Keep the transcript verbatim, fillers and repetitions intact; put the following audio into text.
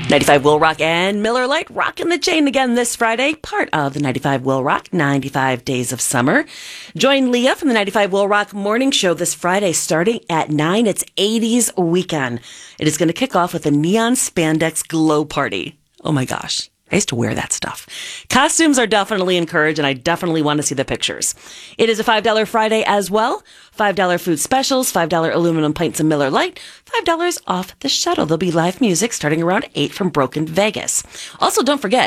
ninety-five Will Rock and Miller Lite rocking the chain again this Friday, part of the ninety-five Will Rock ninety-five Days of Summer. Join Leah from the ninety-five Will Rock Morning Show this Friday starting at nine. It's eighties weekend. It is going to kick off with a neon spandex glow party. Oh my gosh. I used to wear that stuff. Costumes are definitely encouraged, and I definitely want to see the pictures. It is a five dollars Friday as well. five dollars food specials, five dollars aluminum pints of Miller Lite, five dollars off the shuttle. There'll be live music starting around eight from Broken Vegas. Also, don't forget,